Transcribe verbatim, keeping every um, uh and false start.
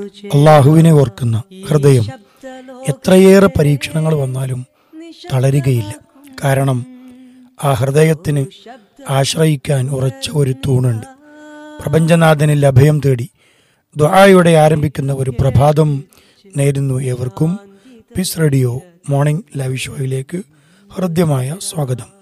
അള്ളാഹുവിനെ ഓർക്കുന്ന ഹൃദയം എത്രയേറെ പരീക്ഷണങ്ങൾ വന്നാലും തളരുകയില്ല. കാരണം ആ ഹൃദയത്തിന് ആശ്രയിക്കാൻ ഉറച്ച ഒരു തൂണുണ്ട്. പ്രപഞ്ചനാഥനിൽ അഭയം തേടി ദുആയോടെ ആരംഭിക്കുന്ന ഒരു പ്രഭാതം നേരുന്നു ഏവർക്കും. പീസ് റേഡിയോ മോർണിംഗ് ലൈവ് ഷോയിലേക്ക് ഹൃദ്യമായ സ്വാഗതം.